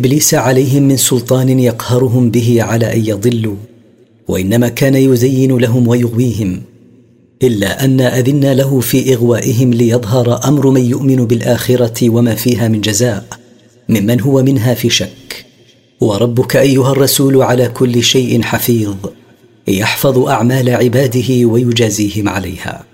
لإبليس عليهم من سلطان يقهرهم به على أن يضلوا، وإنما كان يزين لهم ويغويهم، إلا أن أذنا له في إغوائهم ليظهر أمر من يؤمن بالآخرة وما فيها من جزاء ممن هو منها في شك. وربك أيها الرسول على كل شيء حفيظ، يحفظ أعمال عباده ويجازيهم عليها.